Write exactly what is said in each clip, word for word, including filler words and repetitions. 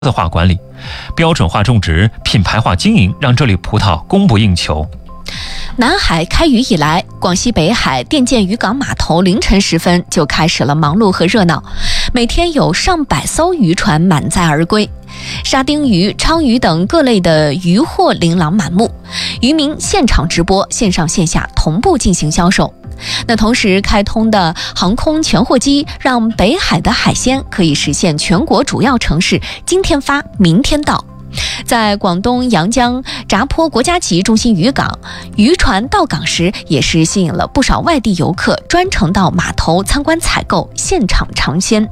字化管理、标准化种植、品牌化经营，让这里葡萄供不应求。 南海开渔以来，广西北海甸涧渔港码头凌晨时分就开始了忙碌和热闹，每天有上百艘渔船满载而归，沙丁鱼、鲳鱼等各类的渔货琳琅满目，渔民现场直播，线上线下同步进行销售。那同时开通的航空全货机，让北海的海鲜可以实现全国主要城市今天发明天到。在广东阳江闸坡国家级中心渔港，渔船到港时也是吸引了不少外地游客专程到码头参观采购，现场尝鲜。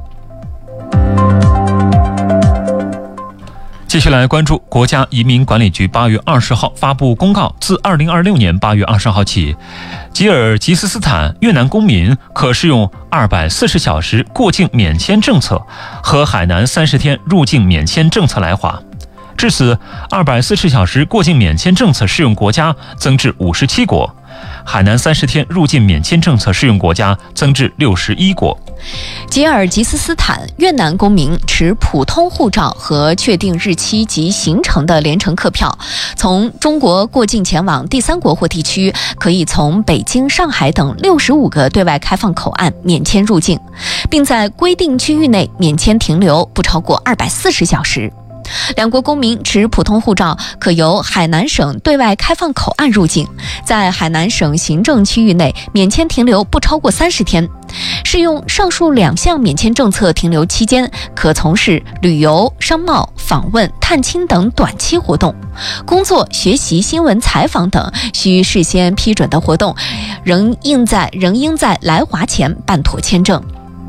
继续来关注国家移民管理局八月二十号发布公告，自二零二六年八月二十号起，吉尔吉斯斯坦越南公民可适用二百四十小时过境免签政策和海南三十天入境免签政策来华。至此，二百四十小时过境免签政策适用国家增至五十七国，海南三十天入境免签政策适用国家增至六十一国。 吉尔吉斯斯坦越南公民持普通护照和确定日期及行程的联程客票，从中国过境前往第三国或地区，可以从北京、上海等六十五个对外开放口岸免签入境，并在规定区域内免签停留不超过二百四十小时。两国公民持普通护照可由海南省对外开放口岸入境，在海南省行政区域内免签停留不超过三十天。适用上述两项免签政策停留期间，可从事旅游、商贸、访问、探亲等短期活动；工作、学习、新闻采访等需事先批准的活动，仍应在仍应在来华前办妥签证。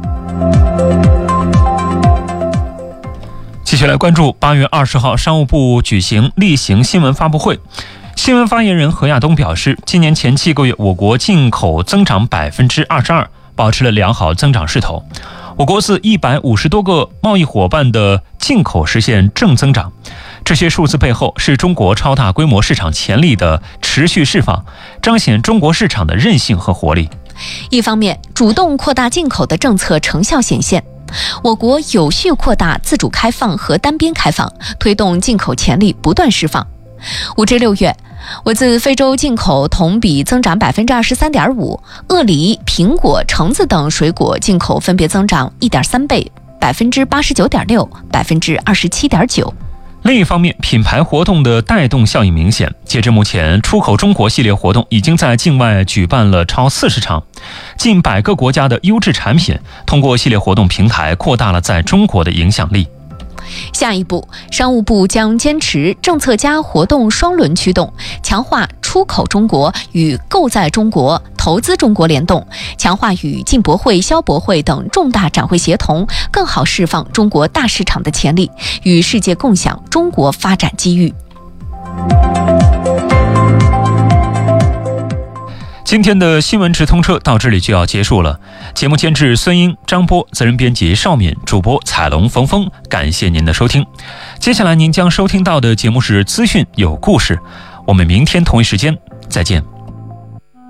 继续来关注八月二十号，商务部举行例行新闻发布会。新闻发言人何亚东表示，今年前七个月，我国进口增长百分之二十二，保持了良好增长势头。我国自一百五十多个贸易伙伴的进口实现正增长，这些数字背后是中国超大规模市场潜力的持续释放，彰显中国市场的韧性和活力。 一方面，主动扩大进口的政策成效显现。我国有序扩大自主开放和单边开放，推动进口潜力不断释放。五至六月，我自非洲进口同比增长百分之二十三点五，鳄梨、苹果、橙子等水果进口分别增长一点三倍，百分之八十九点六，百分之二十七点九。 另一方面，品牌活动的带动效应明显。截至目前，出口中国系列活动已经在境外举办了超四十场，近百个国家的优质产品通过系列活动平台扩大了在中国的影响力。 下一步，商务部将坚持政策加活动双轮驱动，强化出口中国与购在中国、投资中国联动，强化与进博会、消博会等重大展会协同，更好释放中国大市场的潜力，与世界共享中国发展机遇。 今天的新闻直通车到这里就要结束了。节目监制孙英、张波，责任编辑邵敏，主播彩龙、冯峰。感谢您的收听。接下来您将收听到的节目是资讯有故事。我们明天同一时间再见。